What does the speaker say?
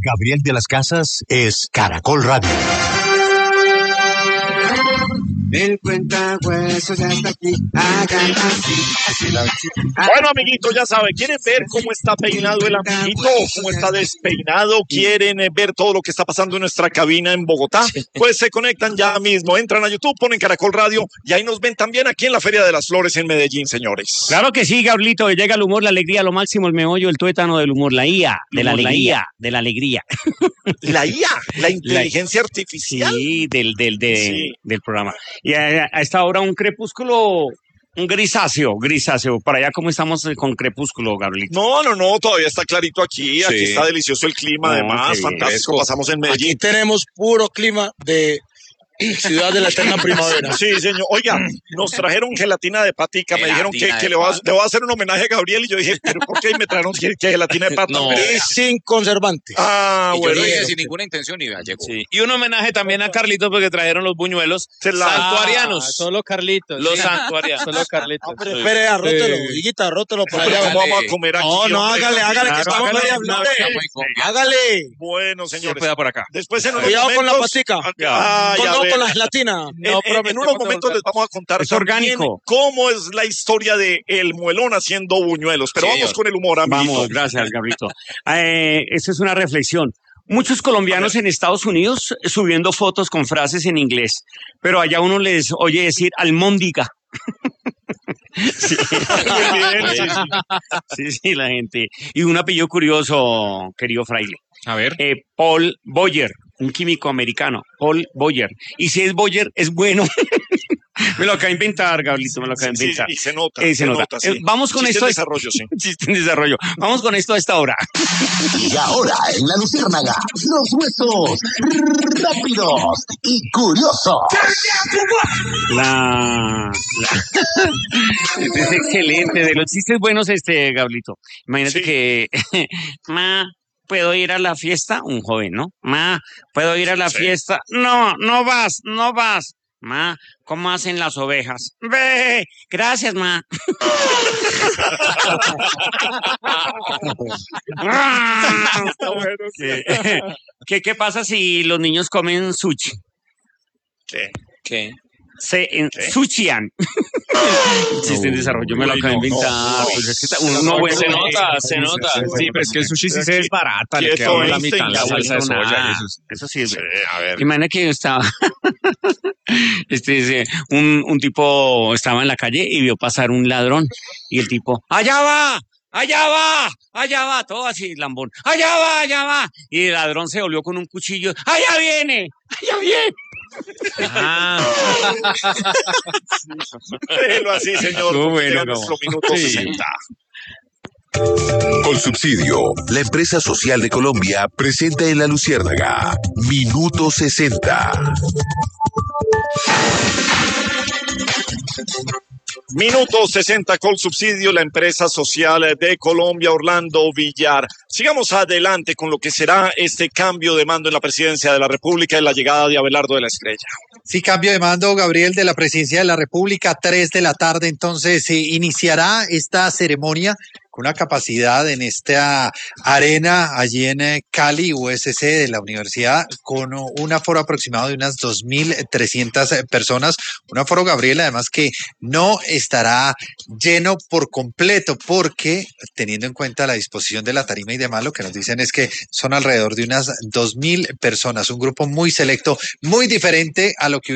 Gabriel de las Casas es Caracol Radio. El cuentahuesos ya está aquí, hagan así la Bueno, amiguitos, ya saben, ¿quieren ver cómo está peinado el amiguito? ¿Cómo está despeinado? ¿Quieren ver todo lo que está pasando en nuestra cabina en Bogotá? Pues se conectan ya mismo, entran a YouTube, ponen Caracol Radio y ahí nos ven también aquí en la Feria de las Flores en Medellín, señores. Claro que sí, Gablito, llega el humor, la alegría, lo máximo, el meollo, el tuétano del humor, la IA, de la alegría, de la alegría. La IA, la inteligencia artificial. Sí, del programa. Y a esta hora un crepúsculo, un grisáceo, para allá como estamos con crepúsculo, Gabrielito. No, todavía está clarito aquí está delicioso el clima, además, fantástico, pasamos en Medellín. Aquí tenemos puro clima de ciudad de la eterna primavera. Sí, señor. Oiga, nos trajeron gelatina de patica, me dijeron que le voy a hacer un homenaje a Gabriel y yo dije, ¿pero por qué me trajeron gelatina de pata? No, y sin conservantes. Y yo lo dije sin ninguna intención y ya llegó. Sí. Y un homenaje también a Carlitos porque trajeron los buñuelos santuarianos. Solo Carlitos. Los santuarianos. Solo Carlitos. Espere, arrótelo, higuita, arrótelo por allá. ¿Cómo vamos a comer aquí? No, hágale, que estamos medio hablando. Hágale. Bueno, señores. Por acá. Después en unos Cuidado con la momentos, patica. Con la gelatina. En unos momentos les vamos a contar es orgánico cómo es la historia de el muelón haciendo buñuelos. Pero vamos con el humor, amiguito. Vamos, gracias, Gabrito. Esta es una reflexión. Muchos colombianos en Estados Unidos subiendo fotos con frases en inglés, pero allá uno les oye decir almóndiga. Sí, la gente. Y un apellido curioso, querido fraile. A ver. Paul Boyer, un químico americano. Paul Boyer. Y si es Boyer, es bueno. Me lo acabo de inventar, Gabrielito, me lo acabo de inventar. Sí, y se nota. Sí. Vamos con esto. Desarrollo, sí. Chiste en desarrollo. Vamos con esto a esta hora. Y ahora en La Luciérnaga, los huesos rápidos y curiosos. Es excelente. De los chistes buenos, Gabrielito. Imagínate que... ¿puedo ir a la fiesta? Un joven, ¿no? ¿puedo ir a la fiesta? No vas. Ma, ¿cómo hacen las ovejas? Ve, gracias, ma. Está bueno. ¿Qué pasa si los niños comen sushi? ¿Qué? Se ensucian. Chiste en desarrollo, me lo acabo de inventar. Se nota. Sí, pero es que el sushi sí se desbarata, le queda la mitad la salsa de soya. Eso sirve. Sí, a ver. Imagina que yo estaba... un tipo estaba en la calle y vio pasar un ladrón y el tipo, ¡allá va! Todo así, lambón. ¡Allá va! Y el ladrón se volvió con un cuchillo. ¡Allá viene! Déjelo así, señor. Bueno, nuestro minuto 60. Colsubsidio, la empresa social de Colombia, presenta en La Luciérnaga Minuto 60. Minuto 60 Colsubsidio, la empresa social de Colombia, Orlando Villar. Sigamos adelante con lo que será este cambio de mando en la presidencia de la República y la llegada de Abelardo de la Estrella. Sí, cambio de mando, Gabriel, de la presidencia de la República, 3 de la tarde, entonces se iniciará esta ceremonia con una capacidad en esta arena allí en Cali, USC de la universidad, con un aforo aproximado de unas 2.300 personas. Un aforo, Gabriel, además que no estará lleno por completo, porque teniendo en cuenta la disposición de la tarima y demás, lo que nos dicen es que son alrededor de unas 2.000 personas, un grupo muy selecto, muy diferente a lo que